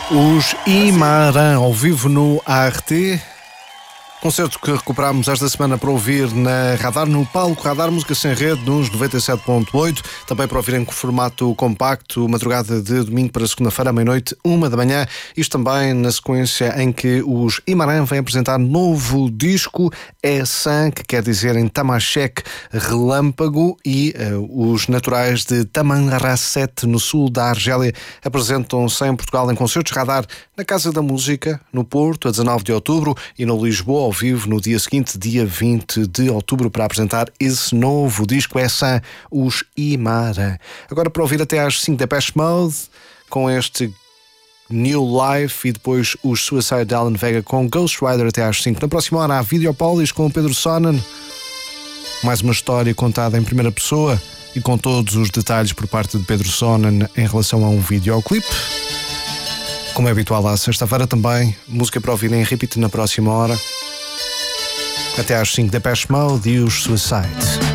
Os Imarã ao vivo no ART. Concerto que recuperámos esta semana para ouvir na Radar, no palco Radar Música Sem Rede, nos 97.8. Também para ouvir em formato compacto, madrugada de domingo para segunda-feira, à meia-noite, 1h. Isto também na sequência em que os Imarã vêm apresentar novo disco, Essan, que quer dizer em Tamacheque, relâmpago, e os naturais de Tamanrasset, no sul da Argélia, apresentam-se em Portugal em concertos Radar na Casa da Música, no Porto, a 19 de outubro, e no Lisboa, ao vivo, no dia seguinte, dia 20 de outubro, para apresentar esse novo disco, Essan, os Imarã. Agora para ouvir até às 5 da Depeche Mode, com este New Life, e depois os Suicide de Alan Vega com Ghost Rider até às 5. Na próxima hora há Videopolis com o Pedro Sonnen, mais uma história contada em primeira pessoa e com todos os detalhes por parte de Pedro Sonnen em relação a um videoclipe. Como é habitual à sexta-feira também, música para ouvir em repeat na próxima hora. Até às 5 da Depeche Mode e os Suicide.